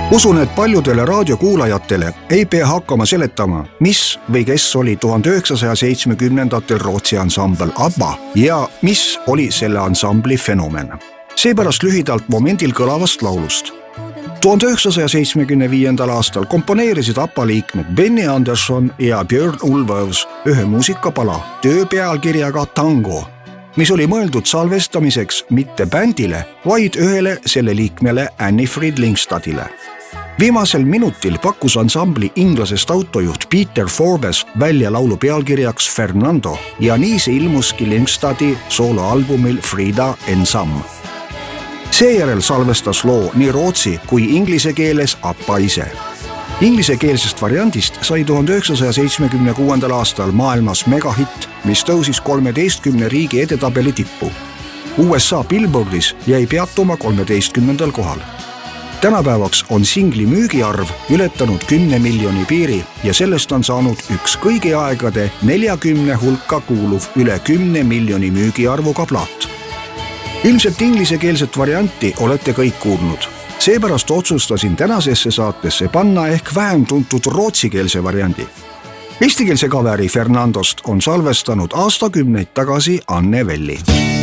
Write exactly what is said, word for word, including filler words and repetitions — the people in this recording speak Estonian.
Usun, et paljudele raadiokuulajatele ei pea hakkama seletama, mis või kes oli tuhande üheksasaja seitsmekümnendatel Rootsi ansambel ABBA ja mis oli selle ansambli fenomen. Seepärast lühidalt momendil kõlavast laulust. tuhande üheksasaja seitsmekümne viiendal aastal komponeerisid ABBA liikmed Benny Andersson ja Björn Ulvaeus ühe muusikapala töö pealkirjaga Tango, mis oli mõeldud salvestamiseks mitte bändile, vaid ühele selle liikmele Annie Fridlingstadile. Viimasel minutil pakkus ansambli inglasest autojuht Peter Forbes välja laulu pealkirjaks Fernando ja nii see ilmuski Lingstadi sooloalbumil Frida Ensam. Seejärel salvestas loo nii rootsi kui inglise keeles ABBA ise. Inglisekeelsest variandist sai tuhande üheksasaja seitsmekümne kuuendal aastal maailmas megahitt, mis tõusis kolmeteistkümne riigi edetabeli tippu. U S A Billboardis jäi peatuma kolmeteistkümnendal kohal. Tänapäevaks on singli müügiarv ületanud kümne miljoni piiri ja sellest on saanud üks kõigi aegade neljakümne hulka kuuluv üle kümne miljoni müügiarvuga plaat. Ilmselt inglisekeelset varianti olete kõik kuulnud. Seepärast otsustasin tänasesse saatesse panna ehk vähem tuntud rootsikeelse variandi. Eestikeelse kaveri Fernandost on salvestanud aastakümneid tagasi Anne Velli.